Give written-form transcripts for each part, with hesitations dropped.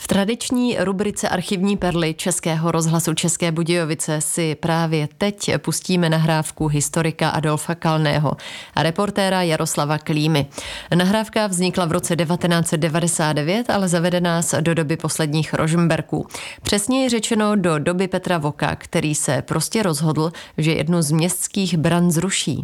Tradiční rubrice Archivní perly Českého rozhlasu České Budějovice si právě teď pustíme nahrávku historika Adolfa Kalného a reportéra Jaroslava Klímy. Nahrávka vznikla v roce 1999, ale zavede nás do doby posledních Rožmberků. Přesněji řečeno do doby Petra Voka, který se prostě rozhodl, že jednu z městských bran zruší.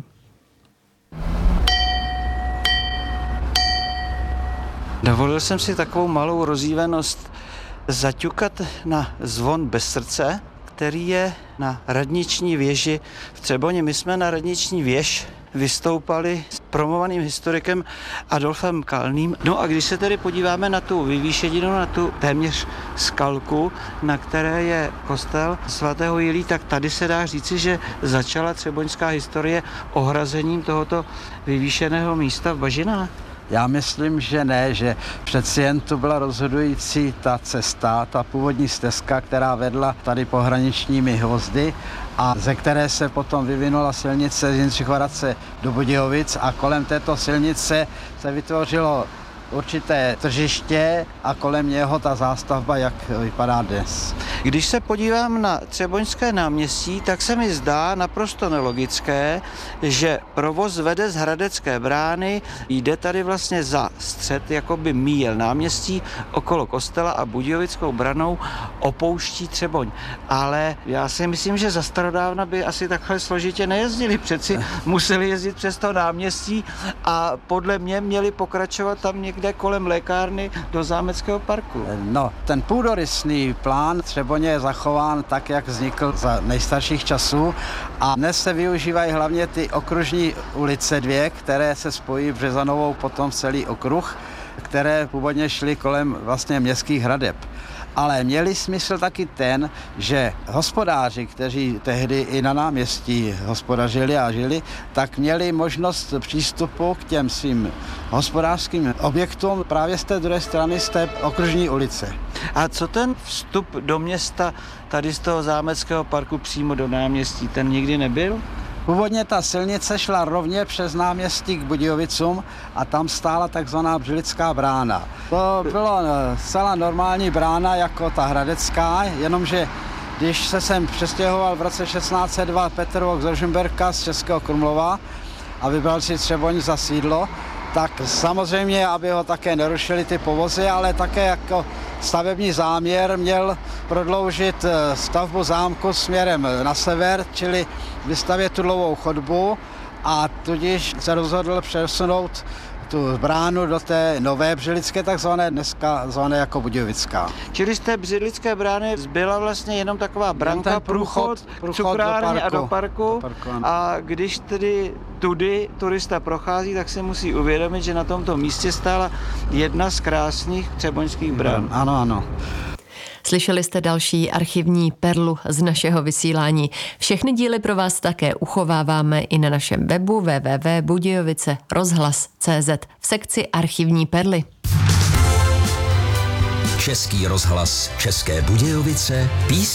Dovolil jsem si takovou malou rozjívenost zaťukat na zvon bez srdce, který je na radniční věži v Třeboně. My jsme na radniční věž vystoupali s promovaným historikem Adolfem Kalným. No a když se tedy podíváme na tu vyvýšeninu, na tu téměř skalku, na které je kostel svatého Jilí, tak tady se dá říci, že začala třeboňská historie ohrazením tohoto vyvýšeného místa v bažinách. Já myslím, že ne, že přeci jen tu byla rozhodující ta cesta, ta původní stezka, která vedla tady pohraničními hvozdy a ze které se potom vyvinula silnice z Jindřichova Hradce do Budějovic a kolem této silnice se vytvořilo určité tržiště a kolem něho ta zástavba, jak vypadá dnes. Když se podívám na Třeboňské náměstí, tak se mi zdá naprosto nelogické, že provoz vede z Hradecké brány, jde tady vlastně za střed, jako by míjel náměstí okolo kostela a Budějovickou branou opouští Třeboň. Ale já si myslím, že za starodávna by asi takhle složitě nejezdili, přeci museli jezdit přes to náměstí a podle mě měli pokračovat tam někde kolem lékárny do Zámeckého parku. No, ten půdorysný plán Třeboně je zachován tak, jak vznikl za nejstarších časů a dnes se využívají hlavně ty okružní ulice dvě, které se spojí Březanovou potom celý okruh, které původně šly kolem vlastně městských hradeb. Ale měli smysl taky ten, že hospodáři, kteří tehdy i na náměstí hospodařili a žili, tak měli možnost přístupu k těm svým hospodářským objektům právě z té druhé strany, z té okružní ulice. A co ten vstup do města tady z toho Zámeckého parku přímo do náměstí, ten nikdy nebyl? Původně ta silnice šla rovně přes náměstí k Budějovicům a tam stála takzvaná Břilická brána. To byla celá normální brána jako ta hradecká, jenomže když se sem přestěhoval v roce 1602 Petr Vok z Rožmberka z Českého Krumlova a vybral si Třeboň za sídlo, tak samozřejmě, aby ho také nerušili ty povozy, ale také jako stavební záměr měl prodloužit stavbu zámku směrem na sever, čili vystavět tudlovou chodbu a tudíž se rozhodl přesunout tu bránu do té nové Břilické, takzvané, dneska zvané jako Budějovická. Čili z té Břilické brány zbyla vlastně jenom taková branka, průchod k cukrárně a do parku. A když tedy tudy turista prochází, tak se musí uvědomit, že na tomto místě stála jedna z krásných třeboňských bran. Ano, ano. Slyšeli jste další archivní perlu z našeho vysílání. Všechny díly pro vás také uchováváme i na našem webu www.budějovice-rozhlas.cz v sekci Archivní perly. Český rozhlas České Budějovice,